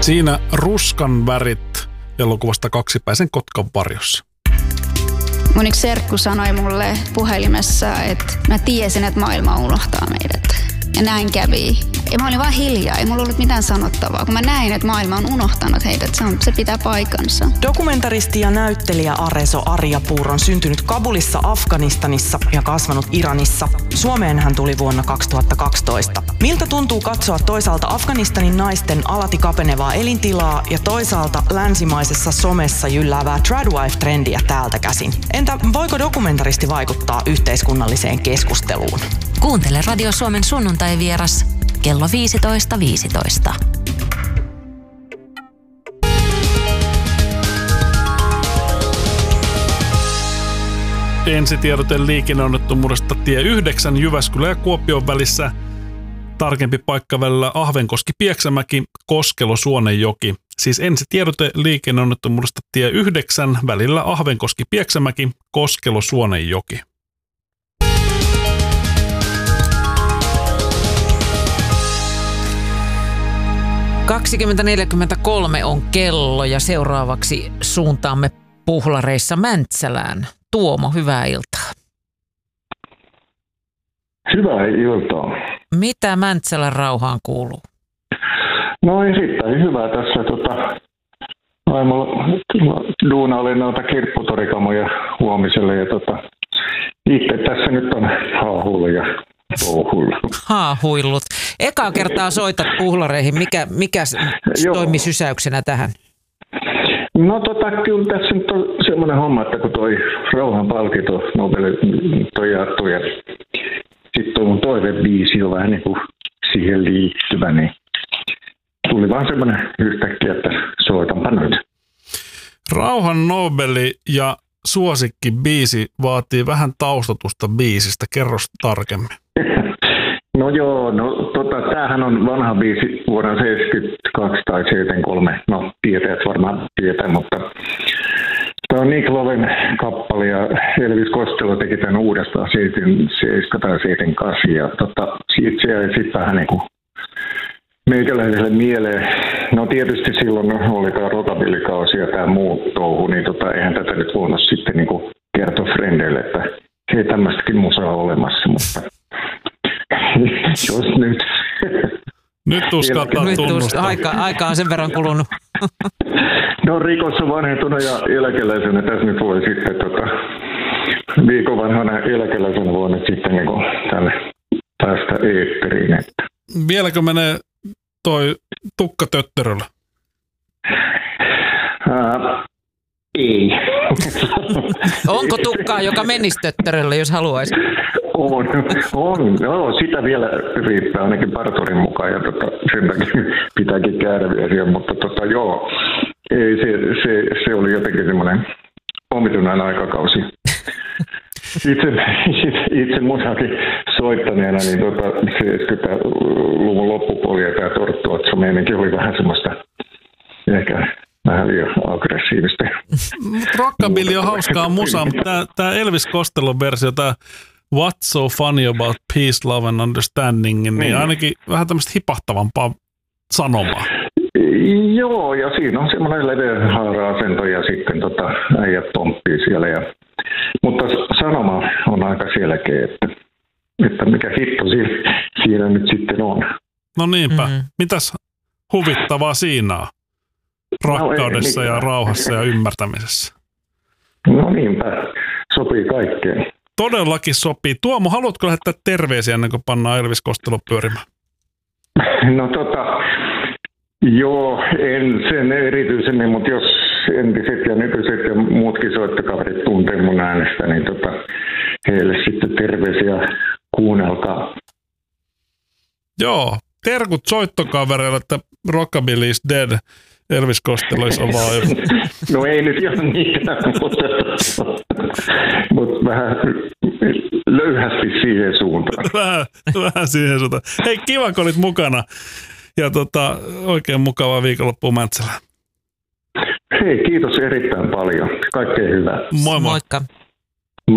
Siinä Ruskan värit elokuvasta Kaksipäisen kotkan varjossa. Mun yksi serkku sanoi mulle puhelimessa, että mä tiesin, että maailma unohtaa meidät. Ja näin kävi. Ja mä olin vaan hiljaa, ei mulla ollut mitään sanottavaa, kun mä näin, että maailma on unohtanut heidät. Se pitää paikansa. Dokumentaristi ja näyttelijä Areso Arjapur on syntynyt Kabulissa, Afganistanissa ja kasvanut Iranissa. Suomeen hän tuli vuonna 2012. Miltä tuntuu katsoa toisaalta Afganistanin naisten alati kapenevaa elintilaa ja toisaalta länsimaisessa somessa jylläävää tradwife-trendiä täältä käsin? Entä voiko dokumentaristi vaikuttaa yhteiskunnalliseen keskusteluun? Kuuntele Radio Suomen sunnuntai-vieras kello 15.15. Ensitiedote liikenneonnettomuudesta tie 9 Jyväskylän ja Kuopion välissä. Tarkempi paikka välillä Ahvenkoski-Pieksämäki, Koskelo-Suonenjoki. Siis ensitiedote liikenneonnettomuudesta tie 9 välillä Ahvenkoski-Pieksämäki, Koskelo-Suonenjoki. ...20.43 on kello ja seuraavaksi suuntaamme Puhlareissa Mäntsälään. Tuomo, hyvää iltaa. Hyvää iltaa. Mitä Mäntsälän rauhaan kuuluu? No erittäin hyvää tässä. Aamulla duunailin noita kirpputorikamoja huomiselle ja itse tässä nyt on haahuilla ja touhuilla. Haahuillut. Ekaa kertaa soitat Puhlareihin. Mikä toimi sysäyksenä tähän? No kyllä tässä nyt on semmoinen homma, että kun toi rauhan palkinto Nobel toi jaettu ja sitten tuo mun toivebiisi on vähän niin kuin siihen liittyvä, niin tuli vaan semmoinen yhtäkkiä, että soitanpa nyt. Rauhan Nobeli ja suosikkibiisi vaatii vähän taustatusta biisistä. Kerro tarkemmin. No joo, tämähän on vanha biisi vuonna 72 tai 73. No tietäjät varmaan tietää, mutta tämä on Nick Loven kappale ja Elvis Costello teki tämän uudestaan 7 tai 78 ja siitä se jäi sitten vähän niin kuin meikäläiselle mieleen. No tietysti silloin oli tämä rockabilly-kausi ja tämä muu touhu, niin eihän tätä nyt voinut sitten niin kuin kertoa frendeille, että ei tämmöistäkin musaa olemassa, mutta jos nyt. Nyt uskaltaa tunnustaa. Aika on sen verran kulunut. No rikos on vanhentunut ja eläkeläisenä tässä nyt voi sitten viikon vanhana eläkeläisenä voi nyt sitten niin kuin tänne päästä eetteriin. Että. Vieläkö menee toi tukka töttöröllä? Ei. Onko tukkaa, joka menisi töttörölle, jos haluaisi? On. Joo, sitä vielä riittää ainakin parturin mukaan ja sen takia pitääkin käydä vielä, mutta joo, ei, se oli jotenkin semmoinen omituinen aikakausi. Itse musakin soittaneena, niin 70-luvun loppupuoli ja tämä Torttuotso meininki oli vähän semmoista ehkä vähän liian aggressiivista. Rockabilly on hauskaa musaa, mutta tämä Elvis Costellon versio, tämä What's so funny about peace, love and understanding, niin ainakin vähän tämmöistä hipahtavampaa sanomaa. Joo, ja siinä on semmoinen leveä haara-asento ja sitten äijät pomppii siellä. Mutta sanoma on aika selkeä, että mikä hitto siinä nyt sitten on. No niinpä. Mitäs huvittavaa siinä on? Rakkaudessa ja rauhassa ja ymmärtämisessä. No niinpä. Sopii kaikkeen. Todellakin sopii. Tuomo, haluatko lähettää terveisiä ennen kuin pannaan Elvis Costello pyörimään? No joo, en sen erityisemmin, mutta jos entiset ja nykyiset ja muutkin soittokaverit tuntee mun äänestä, niin heille sitten terveisiä, kuunnelkaa. Joo, terkut soittokavereille, että Rockabilly is dead. Elvis Costello is alive. No ei nyt ihan mitään, mutta vähän löyhästi siihen suuntaan. Vähän siihen suuntaan. Hei, kiva kun olit mukana ja oikein mukavaa viikonloppua Mäntsälään. Hei, kiitos erittäin paljon. Kaikkea hyvää. Moi moi. Moikka.